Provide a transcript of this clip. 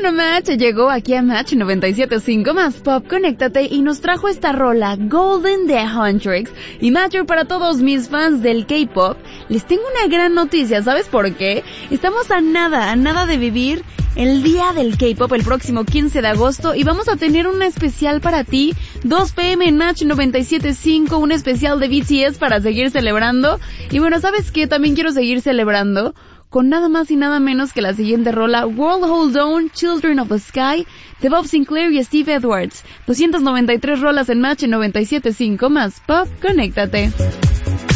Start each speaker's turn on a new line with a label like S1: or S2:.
S1: Bueno, Match llegó aquí a Match 97.5 más Pop, conéctate y nos trajo esta rola Golden de Huntrix. Y Matcher, para todos mis fans del K-Pop, les tengo una gran noticia, ¿sabes por qué? Estamos a nada de vivir el día del K-Pop el próximo 15 de agosto y vamos a tener una especial para ti, 2 p.m. en Match 97.5, un especial de BTS para seguir celebrando. Y bueno, ¿sabes qué? También quiero seguir celebrando con nada más y nada menos que la siguiente rola, World Hold On, Children of the Sky, de Bob Sinclair y Steve Edwards. 293 rolas en Match 97.5 más Pop, conéctate.